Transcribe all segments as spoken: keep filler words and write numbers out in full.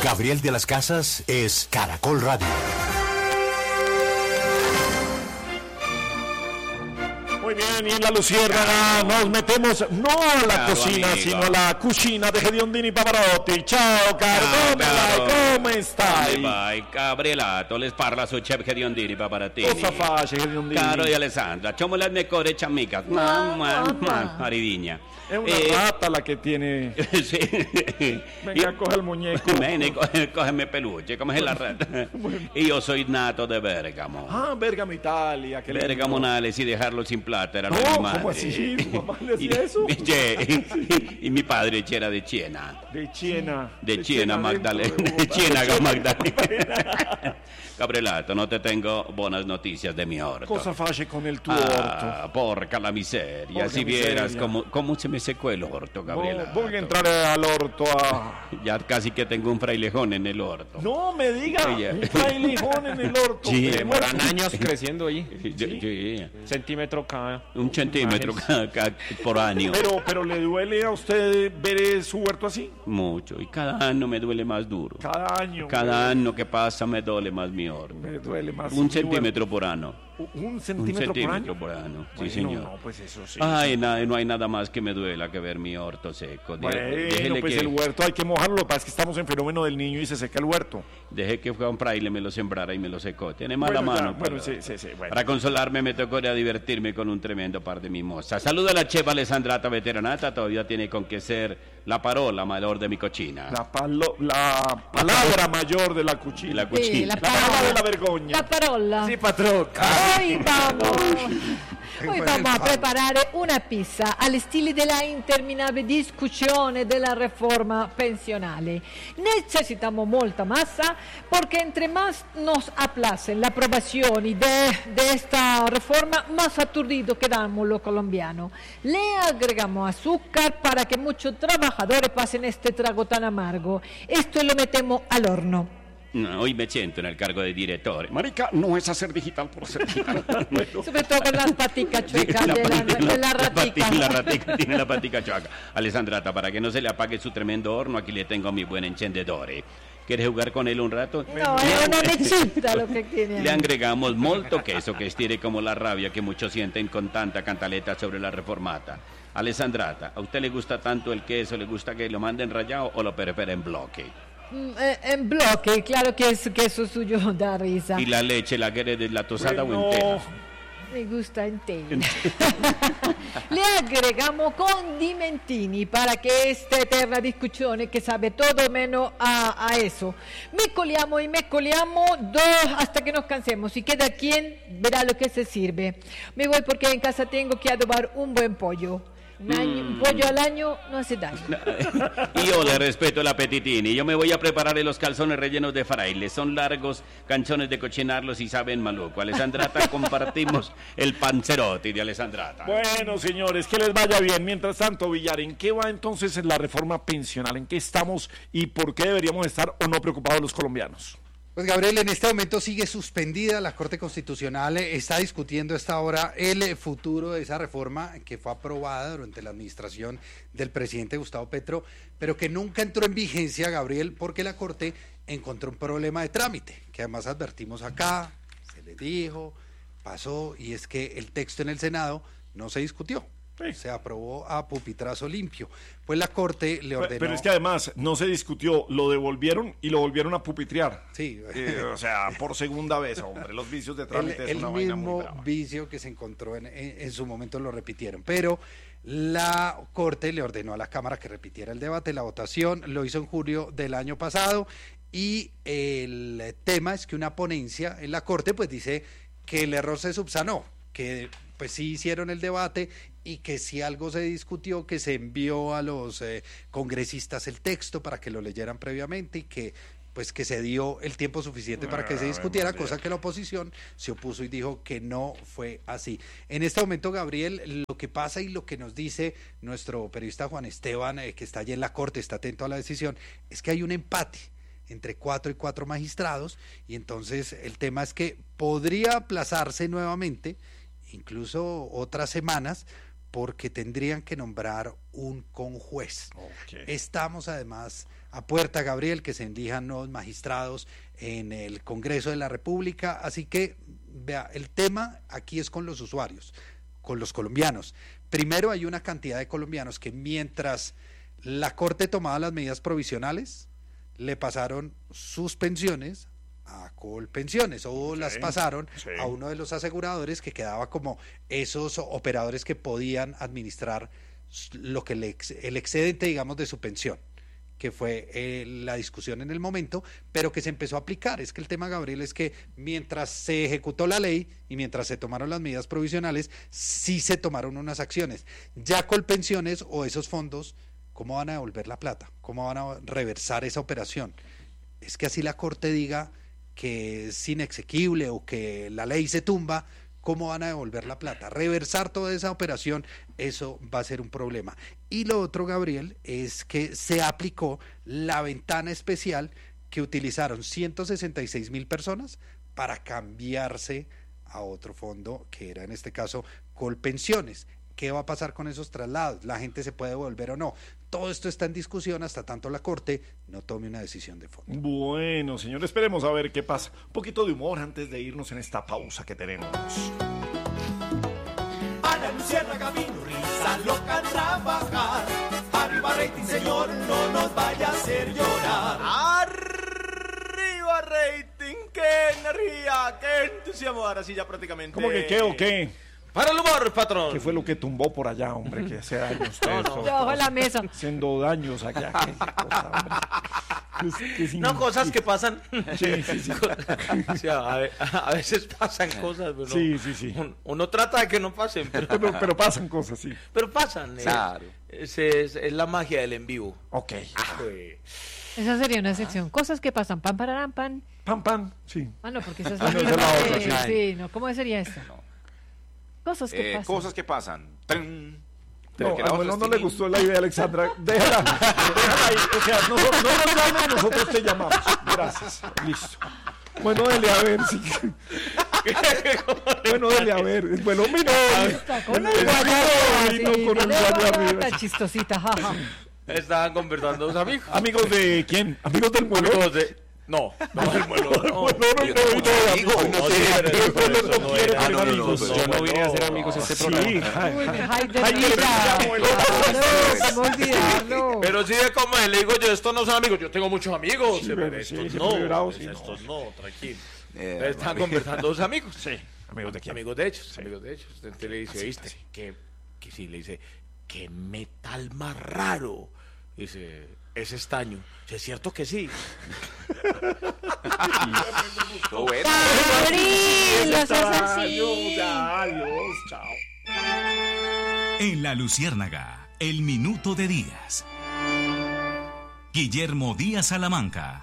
Gabriel de las Casas es Caracol Radio. Muy bien, y en la Luciérnaga nos metemos no a la Claro, cocina, amigo. sino a la cucina de Gediondini Pavarotti. Ciao, caro, come caro. vai, come stai? Come vai, Gabrielato, les parla su chef Gediondini Paparatini. Cosa face Gediondini? Caro di Alessandra, siamo le mejores amigas. Mamma, Mamma, mamma. Maridigna. È una Eh, rata la che tiene... sì. Venga, coge il muñeco. Bene, co- cógeme peluche, come è la rata. Io soy nato de Bergamo. Ah, Bergamo, Italia. Qué lindo. Bergamo Nale, sí, dejarlo sin plata era No, lo de mi ¿cómo madre. así? ¿Tu mamá le hacía Y- eso? y, y mi padre era de Siena. De Siena. De Siena, Magdalena. dentro De Bogotá. Siena, Magdalena. Gabrielato, no te tengo buenas noticias de mi orto. Cosa face con el tuo orto? Ah, porca la miseria. Porca si vieras miseria. cómo, cómo se me secó el orto, Gabriela. Voy a entrar al orto a... Ya casi que tengo un frailejón en el orto. No me diga, Oye. un frailejón en el orto. Sí, Pero Demoran bueno, años creciendo ahí. Sí, sí, Centímetro cada. un centímetro cada- cada- por año. Pero, pero ¿le duele a usted ver su huerto así? Mucho. Y cada año me duele más duro. Cada año. Cada año que pasa me duele más mi orto. Me duele más. Un mi centímetro por año. huerto. Un Un centímetro, centímetro por por año. año. Sí, Bueno, señor. No, pues eso sí. Ay, nada, no hay nada más que me duela que ver mi orto seco. Bueno, Déjele pues que, el huerto hay que mojarlo. Lo que pasa es que estamos en fenómeno del niño y se seca el huerto. dejé que fue a un fraile, me lo sembrara y me lo secó. Tiene mala Bueno, ya, mano. bueno, pero- sí, sí, sí, bueno. Para consolarme me tocó ir a divertirme con un tremendo par de mimosas. Saluda a la chef Alessandrata veteranata, todavía tiene con qué ser la parola mayor de mi cochina. La, palo- la palabra mayor de la cuchilla. Y la Sì, cucina. la La parola parola. della vergogna. La parola. Sí, patrón. Hoy vamos, hoy vamos a preparare una pizza al stile della interminabile discussione della reforma pensionale. Necesitamos molta masa porque entre más nos aplacen la aprobación de, de esta reforma, más aturdido quedamos los colombianos. Le agregamos azúcar para que muchos trabajadores pasen este trago tan amargo. Esto lo metemos al horno. No, hoy me siento en el cargo de director. Marica, no es hacer digital por ser digital. Bueno, Sobre todo con las paticas chuecas La de la, pati- de la la pati- ratica. la ratica tiene la patica chueca. Alessandrata, para que no se le apague su tremendo horno, aquí le tengo mi buen encendedor. ¿Quieres jugar con él un rato? No, es una mechita lo que tiene. Le ahí. agregamos molto queso que estire como la rabia que muchos sienten con tanta cantaleta sobre la reformata. Alessandrata, ¿a usted le gusta tanto el queso? ¿Le gusta que lo manden rallado o lo prepara en bloque? Mm, eh, en bloque, claro que, es, que eso suyo da risa. ¿Y la leche la quiere deslactosada bueno, o entera? Me gusta entera. Le agregamos condimentini para que esta eterna discusione que sabe todo menos a, a eso. Mezcoliamo y mezcoliamo dos hasta que nos cansemos. Si queda quien, verá lo que se sirve. Me voy porque en casa tengo que adobar un buen pollo. Un, año- un pollo al año no hace daño. Y yo le respeto el apetitini. Yo me voy a preparar los calzones rellenos de fraile. Son largos, canchones de cochinarlos y saben maluco. Alessandrata, compartimos el panzerotti de Alessandrata. bueno, señores, que les vaya bien. Mientras tanto, Villar, ¿en qué va entonces la reforma pensional? ¿En qué estamos y por qué deberíamos estar o no preocupados los colombianos? Pues Gabriel, en este momento sigue suspendida la Corte Constitucional, eh, está discutiendo a esta hora el eh, futuro de esa reforma que fue aprobada durante la administración del presidente Gustavo Petro, pero que nunca entró en vigencia, Gabriel, porque la Corte encontró un problema de trámite, que además advertimos acá, se le dijo, pasó, y es que el texto en el Senado no se discutió. Sí. Se aprobó a pupitrazo limpio. Pues la Corte le ordenó... Pero es que además no se discutió, lo devolvieron y lo volvieron a pupitrear. Sí. Eh, o sea, por segunda vez, hombre, los vicios de el, trámite es el una vaina muy mismo brava. vicio que se encontró en, en- en su momento lo repitieron, pero la Corte le ordenó a la Cámara que repitiera el debate, la votación lo hizo en julio del año pasado y el tema es que una ponencia en la Corte pues dice que el error se subsanó, que pues sí hicieron el debate y que si algo se discutió, que se envió a los eh, congresistas el texto para que lo leyeran previamente y que pues que se dio el tiempo suficiente para que se discutiera, cosa que la oposición se opuso y dijo que no fue así. En este momento, Gabriel, lo que pasa y lo que nos dice nuestro periodista Juan Esteban, eh, que está allí en la Corte, está atento a la decisión, es que hay un empate entre cuatro y cuatro magistrados y entonces el tema es que podría aplazarse nuevamente, incluso otras semanas, porque tendrían que nombrar un conjuez. Ok. Estamos además a puerta, Gabriel, que se elijan nuevos magistrados en el Congreso de la República. Así que, vea, el tema aquí es con los usuarios, con los colombianos. Primero, hay una cantidad de colombianos que mientras la Corte tomaba las medidas provisionales, le pasaron sus pensiones a Colpensiones o sí, las pasaron sí. a uno de los aseguradores que quedaba como esos operadores que podían administrar lo que le, el excedente, digamos, de su pensión, que fue eh, la discusión en el momento, pero que se empezó a aplicar. Es que el tema, Gabriel, es que mientras se ejecutó la ley y mientras se tomaron las medidas provisionales, sí se tomaron unas acciones. Ya Colpensiones o esos fondos, ¿cómo van a devolver la plata? ¿Cómo van a reversar esa operación? Es que así la Corte diga que es inexequible o que la ley se tumba, ¿cómo van a devolver la plata? Reversar toda esa operación, eso va a ser un problema. Y lo otro, Gabriel, es que se aplicó la ventana especial que utilizaron ciento sesenta y seis mil personas para cambiarse a otro fondo, que era en este caso Colpensiones. ¿Qué va a pasar con esos traslados? ¿La gente se puede devolver o no? Todo esto está en discusión hasta tanto la Corte no tome una decisión de fondo. Bueno, señor, esperemos a ver qué pasa. Un poquito de humor antes de irnos en esta pausa que tenemos. Ana Luciérnaga vino, risa loca trabajar. Arriba rating, señor, no nos vaya a hacer llorar. Arriba rating, qué energía, qué entusiasmo. Ahora sí ya prácticamente. ¿Cómo que qué o qué? Para el humor, patrón. ¿Qué fue lo que tumbó por allá, hombre? Que hace daños ustedes. No, no. Debajo de la mesa. Haciendo daños allá. ¿Qué, qué cosa, hombre? ¿Qué, qué no, cosas que pasan. Sí, sí, sí. O sea, a, a veces pasan cosas. Pero sí, sí, sí. Uno, uno trata de que no pasen. Pero, pero, pero pasan cosas, sí. Pero pasan. Claro. Es, es, es la magia del en vivo. Ok. Ah, pues. Esa sería una sección. Cosas que pasan. Pan, pararam, pan. Pan, pan, sí. Ah, no, porque esa es ah, la no, misma. es la otra, sí, sí. sí, no. ¿Cómo sería eso? No. Cosas que eh, pasan. Cosas que pasan. ¡Trin! No, a bueno, no le gustó la idea, Alexandra. Déjala, déjala ahí. O sea, no, no nos llames, nosotros te llamamos. Gracias. Listo. Bueno, dele a ver. Sí. Bueno, dele a ver. Bueno, mira. Está con el guayabo. Con el guayabo. Está chistosita, jaja. Estaban conversando dos amigos. ¿Amigos de quién? ¿Amigos del muelo? Amigos de... No, no del muelo. No, no, no, no, no. Yo no vine a ser amigos en este programa. Sí, ¿cómo olvidarlo? Pero sí de cómo le digo yo, estos no son amigos, yo tengo muchos amigos. Sí, pero pero estos sí, no, librados, pues sí, estos no. no, tranquilo. Eh, Están conversando dos amigos. Sí. ¿Amigos de quién? Amigos de ellos, Sí. amigos de ellos. Entonces le dice, Así, ¿viste? así. Que, que sí, le dice, qué metal más raro. Dice, es estaño. ¿Es cierto que sí? Todo bueno. Gabriel, no seas así. Adiós, chao. En La Luciérnaga, el minuto de Díaz. Guillermo Díaz Salamanca.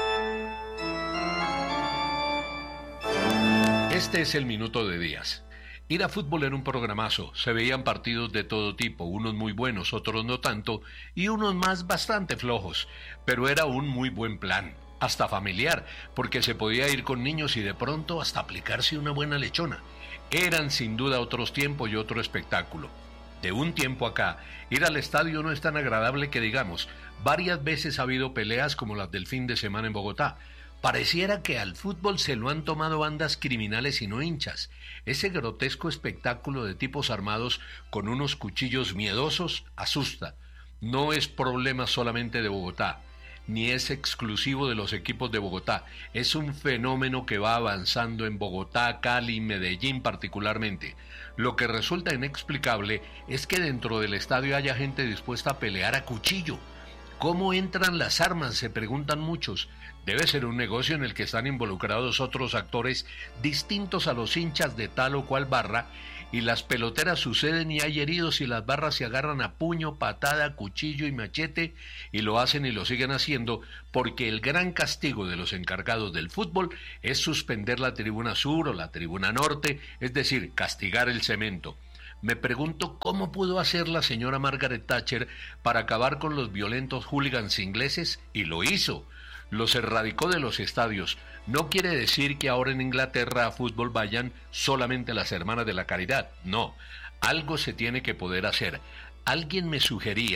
Este es el minuto de Díaz. Ir a fútbol era un programazo, se veían partidos de todo tipo, unos muy buenos, otros no tanto, y unos más bastante flojos, pero era un muy buen plan, hasta familiar, porque se podía ir con niños y de pronto hasta aplicarse una buena lechona. Eran sin duda otros tiempos y otro espectáculo. De un tiempo acá, ir al estadio no es tan agradable que digamos, varias veces ha habido peleas como las del fin de semana en Bogotá. Pareciera que al fútbol se lo han tomado bandas criminales y no hinchas. Ese grotesco espectáculo de tipos armados con unos cuchillos miedosos asusta. No es problema solamente de Bogotá, ni es exclusivo de los equipos de Bogotá. Es un fenómeno que va avanzando en Bogotá, Cali, Medellín particularmente. Lo que resulta inexplicable es que dentro del estadio haya gente dispuesta a pelear a cuchillo. ¿Cómo entran las armas?, se preguntan muchos. Debe ser un negocio en el que están involucrados otros actores distintos a los hinchas de tal o cual barra, y las peloteras suceden y hay heridos y las barras se agarran a puño, patada, cuchillo y machete, y lo hacen y lo siguen haciendo porque el gran castigo de los encargados del fútbol es suspender la tribuna sur o la tribuna norte, es decir, castigar el cemento. Me pregunto cómo pudo hacer la señora Margaret Thatcher para acabar con los violentos hooligans ingleses, y lo hizo. Los erradicó de los estadios. No quiere decir que ahora en Inglaterra a fútbol vayan solamente las hermanas de la caridad. No, algo se tiene que poder hacer. Alguien me sugería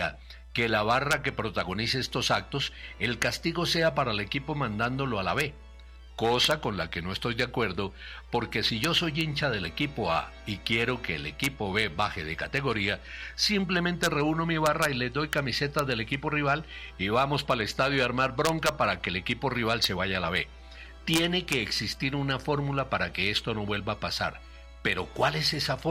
que la barra que protagonice estos actos, el castigo sea para el equipo mandándolo a la B, cosa con la que no estoy de acuerdo, porque si yo soy hincha del equipo A y quiero que el equipo B baje de categoría, simplemente reúno mi barra y les doy camisetas del equipo rival y vamos para el estadio a armar bronca para que el equipo rival se vaya a la B. Tiene que existir una fórmula para que esto no vuelva a pasar. Pero ¿cuál es esa fórmula?